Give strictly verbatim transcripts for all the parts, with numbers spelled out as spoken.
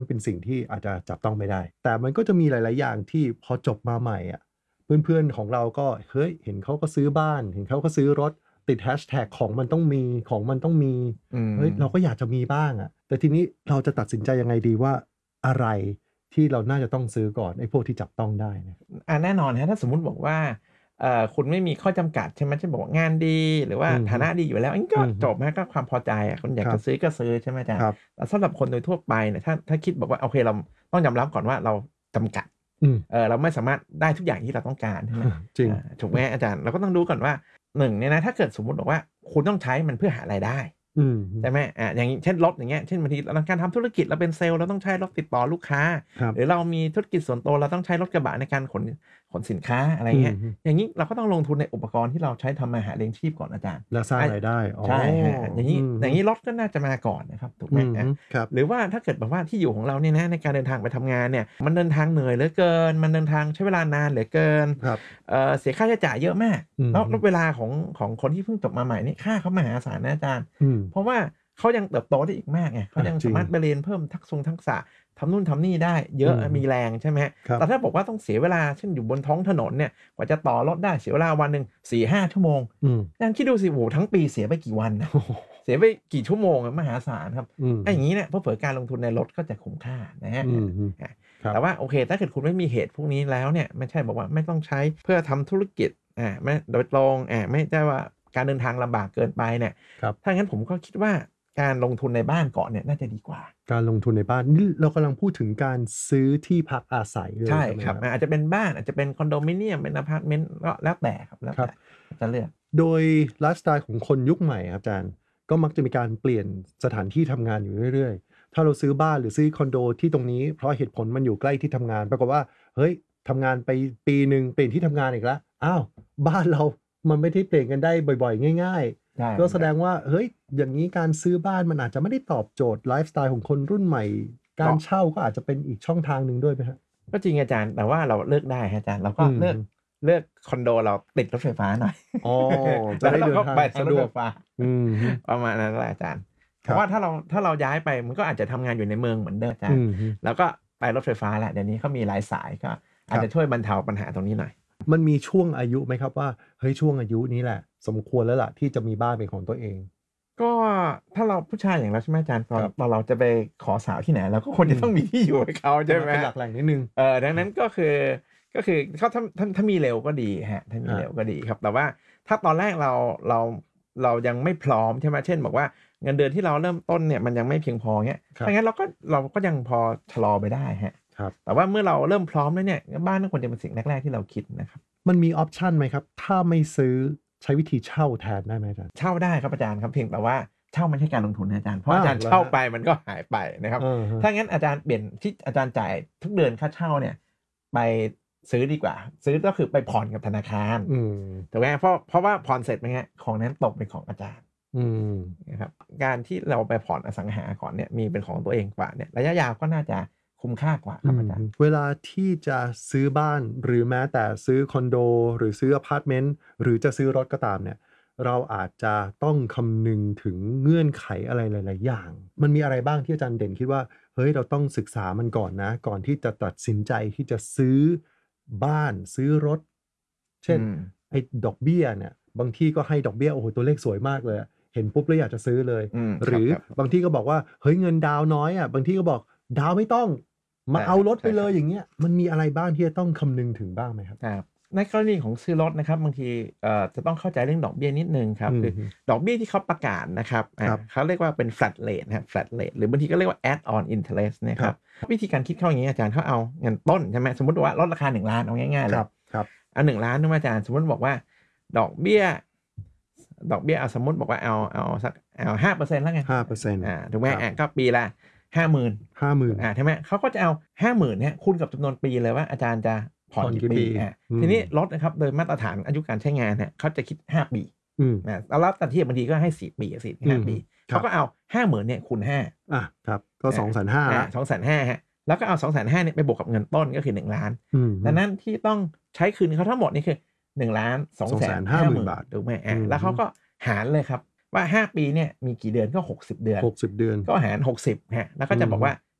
เป็นสิ่งที่อาจจะจับต้องไม่ได้แต่มันก็จะมีหลายๆอย่างที่พอจบมาใหม่อ่ะเพื่อนๆของเราก็เฮ้ยเห็นเขาก็ซื้อบ้านเห็นเขาก็ซื้อรถติดแฮชแท็กของมันต้องมีของมันต้องมีเฮ้ยเราก็อยากจะมีบ้างอ่ะแต่ทีนี้เราจะตัดสินใจยังไงดีว่าอะไรที่เราน่าจะต้องซื้อก่อนไอ้พวกที่จับต้องได้นะอ่าแน่นอนฮะถ้าสมมุติบอกว่าเอ่อคุณไม่มีข้อจำกัดใช่ไหมเช่นบอกว่างานดีหรือว่าฐานะดีอยู่แล้วอันนี้ก็จบฮะก็ความพอใจอะคุณอยากจะซื้อก็ซื้อใช่ไหมอาจารย์แต่สำหรับคนโดยทั่วไปเนี่ยถ้าถ้าคิดบอกว่าโอเคเราต้องยอมรับก่อนว่าเราจำกัดเออเราไม่สามารถได้ทุกอย่างที่เราต้องการใช่ไหมจริงถูกไหมอาจารย์เราก็ต้องดูก่อนว่าหนึ่งเนี่ยนะถ้าเกิดสมมุติบอกว่าคุณต้องใช้มันเพื่อหารายได้ใช่ไหมอ่าอย่างเช่นรถอย่างเงี้ยเช่นบางทีเราการทำธุรกิจเราเป็นเซลล์เราต้องใช้รถติดต่อลูกค้าหรือเรามีธุรกิจส่วนตัวเราต้องใช้รถกระบะในการขนขนสินค้าอะไรเงี้ยอย่างนี้เราก็ต้องลงทุนในอุปกรณ์ที่เราใช้ทำมาหาเลี้ยงชีพก่อนอาจารย์แล้วสร้างรายได้ใช่ฮะอย่างนี้อย่างนี้รถก็น่าจะมาก่อนนะครับถูกไหมหรือว่าถ้าเกิดแบบว่าที่อยู่ของเราเนี่ยนะในการเดินทางไปทำงานเนี่ยมันเดินทางเหนื่อยเหลือเกินมันเดินทางใช้เวลานานเหลือเกินเอ่อเสียค่าใช้จ่ายเยอะมากแล้วเวลาของของคนที่เพิ่งจบมาใหม่นี่ค่าเขามหาศาลนะอาจารย์เพราะว่าเขายังเติบโตได้อีกมากไงเขายังสามารถไปเรียนเพิ่มทักษะทักษะทำนู่นทำนี่ได้เยอะมีแรงใช่ไหมแต่ถ้าบอกว่าต้องเสียเวลาเช่นอยู่บนท้องถนนเนี่ยกว่าจะต่อรถได้เสียเวลาวันหนึ่ง สี่ห้า ชั่วโมงยังคิดดูสิโหทั้งปีเสียไปกี่วันนะเสียไปกี่ชั่วโมงมหาศาลครับไอ้อย่างนี้เนี่ยเพื่อเผยการลงทุนในรถก็จะคุ้มค่านะฮะแต่ว่าโอเคถ้าเกิดคุณไม่มีเหตุพวกนี้แล้วเนี่ยไม่ใช่บอกว่าไม่ต้องใช้เพื่อทำธุรกิจอ่าไม่โดยตรงอ่าไม่ได้ว่าการเดินทางลำบากเกินไปเนี่ยถ้างั้นผมก็คิดว่าการลงทุนในบ้านก่อนเนี่ยน่าจะดีกว่าการลงทุนในบ้านนี่เรากำลังพูดถึงการซื้อที่พักอาศัยเลยใช่ครับอาจจะเป็นบ้านอาจจะเป็นคอนโดมิเนียมเป็นอพาร์ตเมนต์ก็แล้วแต่ครับแล้วแต่จะเลือกโดยไลฟ์สไตล์ของคนยุคใหม่ครับอาจารย์ก็มักจะมีการเปลี่ยนสถานที่ทำงานอยู่เรื่อยๆถ้าเราซื้อบ้านหรือซื้อคอนโดที่ตรงนี้เพราะเหตุผลมันอยู่ใกล้ที่ทำงานปรากฏว่าเฮ้ยทำงานไปปีหนึ่งเปลี่ยนที่ทำงานอีกแล้วอ้าวบ้านเรามันไม่ได้เปลี่ยนกันได้บ่อยๆง่ายๆก็แสดงว่าเฮ้ยอย่างนี้การซื้อบ้านมันอาจจะไม่ได้ตอบโจทย์ไลฟ์สไตล์ของคนรุ่นใหม่การเช่าก็อาจจะเป็นอีกช่องทางหนึ่งด้วยไหมครับก็จริงอาจารย์แต่ว่าเราเลือกได้อาจารย์เราก็เลือกเลือกคอนโดเราติดรถไฟฟ้าหน่อยอ๋อจะได้เดินทางสะดวกประมาณนั้นแหละอาจารย์เพราะว่าถ้าเราถ้าเราย้ายไปมันก็อาจจะทำงานอยู่ในเมืองเหมือนเดิมอาจารย์แล้วก็ไปรถไฟฟ้าแหละเดี๋ยวนี้เขามีหลายสายก็อาจจะช่วยบรรเทาปัญหาตรงนี้หน่อยมันมีช่วงอายุไหมครับว่าเฮ้ยช่วงอายุนี้แหละสมควรแล้วล่ะที่จะมีบ้านเป็นของตัวเองก็ถ้าเราผู้ชายอย่างเราใช่ไหมอาจารย์ตอนตอนเราจะไปขอสาวที่ไหนเราก็ควรจะต้องมีที่อยู่ให้เขาใช่ไหมเป็นหลักแหล่งนิดนึงเออดังนั้นก็คือก็คือเขาถ้าถ้าถ้ามีเร็วก็ดีฮะถ้ามีเร็วก็ดีครับแต่ว่าถ้าตอนแรกเราเราเรายังไม่พร้อมใช่ไหมเช่นบอกว่าเงินเดือนที่เราเริ่มต้นเนี่ยมันยังไม่เพียงพอเงี้ยถ้างั้นเราก็เราก็ยังพอชะลอไปได้ฮะแต่ว่าเมื่อเราเริ่มพร้อมแล้วเนี่ยบ้านก็ควรจะเป็นสิ่งแรกๆที่เราคิดนะครับมันมีออปชันไหมครับถ้าไม่ซื้อใช้วิธีเช่าแทนได้ไหมอาจารย์เช่าได้ครับอาจารย์ครับเพียงแต่ว่าเช่าไม่ใช่การลงทุนนะอาจารย์เพราะอาจารย์เช่าไปมันก็หายไปนะครับถ้างั้นอาจารย์เปลี่ยนที่อาจารย์จ่ายทุกเดือนค่าเช่าเนี่ยไปซื้อดีกว่าซื้อก็คือไปผ่อนกับธนาคารถูกไหมเพราะเพราะว่าผ่อนเสร็จไหมฮะของนั้นตกเป็นของอาจารย์นะครับการที่เราไปผ่อนอสังหาก่อนเนี่ยมีเป็นของตัวเองกว่าเนี่ยระยะยาวก็น่าจะคุ้มค่ากว่าครับอาจารย์เวลาที่จะซื้อบ้านหรือแม้แต่ซื้อคอนโดหรือซื้ออพาร์ตเมนต์หรือจะซื้อรถก็ตามเนี่ยเราอาจจะต้องคำนึงถึงเงื่อนไขอะไรหลายๆอย่างมันมีอะไรบ้างที่อาจารย์เด่นคิดว่าเฮ้ยเราต้องศึกษามันก่อนนะก่อนที่จะตัดสินใจที่จะซื้อบ้านซื้อรถเช่นไอ้ดอกเบี้ยเนี่ยบางที่ก็ให้ดอกเบี้ยโอ้โหตัวเลขสวยมากเลยเห็นปุ๊บแล้วอยากจะซื้อเลยหรือบางที่ก็บอกว่าเฮ้ยเงินดาวน้อยอ่ะบางที่ก็บอกดาวไม่ต้องมาเอารถไปเลยอย่างเงี้ยมันมีอะไรบ้างที่จะต้องคำนึงถึงบ้างไหมครับครับในกรณีของซื้อรถนะครับบางทีเอ่อจะต้องเข้าใจเรื่องดอกเบี้ยนิดนึงครับคือดอกเบี้ยที่เขาประกาศนะครับเขาเรียกว่าเป็น flat rate นะครับ flat rate หรือบางทีก็เรียกว่า add on interest นะครับวิธีการคิดเข้าอย่างนี้อาจารย์เขาเอาเงินต้นใช่ไหมสมมติว่าลดราคาหนึ่งล้านเอาง่ายๆเลยเอาหนึ่งล้านนึกว่าอาจารย์สมมติบอกว่าดอกเบี้ยดอกเบี้ยเอาสมมติบอกว่าเอาเอาสักเอาห้าเปอร์เซ็นต์แล้วไงห้าเปอร์เซ็นต์อ่าถูกไหมอ่าก็ปีละห้าหมื่นห้าหมื่นอ่าใช่ไหมเขาก็จะเอาห้าหมื่นเนี่ยคูณกับจำนวนปีเลยว่าอาจารย์จะผ่อนกี่ปีอ่าทีนี้รถนะครับโดยมาตรฐานอายุการใช้งานเนี่ยเขาจะคิดห้าปีอ่าแล้วแต่ที่บางทีก็ให้สี่ปีสี่ห้าปีเขาก็เอาห้าหมื่นเนี่ยคูณห้าอ่ะครับก็สองแสนห้าละสองแสนห้าฮะแล้วก็เอาสองแสนห้าเนี่ยไปบวกกับเงินต้นก็คือหนึ่งล้านดังนั้นที่ต้องใช้คืนเขาทั้งหมดนี่คือหนึ่งล้านสองแสนห้าหมื่นบาทถูกไหมอ่าแล้วเขาก็หารเลยครับว่าห้าปีเนี่ยมีกี่เดือนก็หกสิบเดือนหกสิบเดือนก็หารหกสิบฮะแล้วก็จะบอกว่า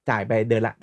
จ่ายไปเดือนละ